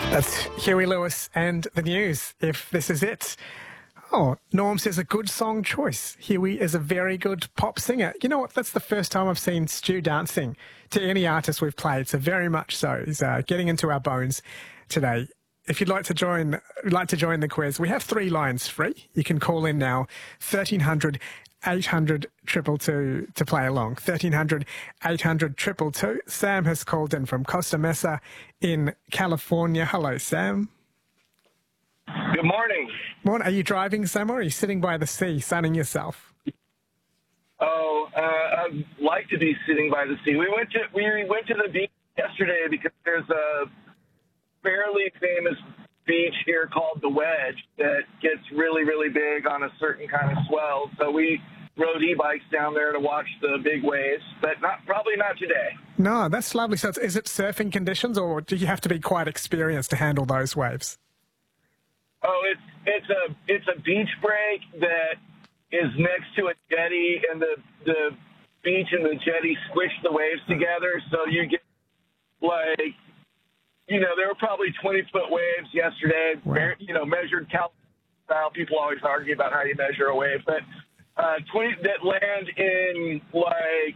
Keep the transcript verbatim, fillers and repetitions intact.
That's Huey Lewis and the News, if this is it. Oh, Norm says a good song choice. Huey is a very good pop singer. You know what? That's the first time I've seen Stu dancing to any artist we've played, so very much so. He's uh, getting into our bones today. If you'd like to join, like to join the quiz, we have three lines free. You can call in now, thirteen hundred, eight hundred, two two two to play along. thirteen hundred, eight hundred, two two two. Sam has called in from Costa Mesa in California. Hello, Sam. Good morning. Morning. Are you driving somewhere, or are you sitting by the sea sunning yourself? Oh, uh, I'd like to be sitting by the sea. We went to we went to the beach yesterday because there's a fairly famous beach here called the Wedge that gets really, really big on a certain kind of swell. So we rode e-bikes down there to watch the big waves, but not probably not today. No, that's lovely. So it's, is it surfing conditions, or do you have to be quite experienced to handle those waves? Oh, it's it's a it's a beach break that is next to a jetty, and the the beach and the jetty squish the waves together, so you get like, you know, there were probably twenty-foot waves yesterday, Wow. you know, measured Cal style. People always argue about how you measure a wave, but uh, twenty that land in, like,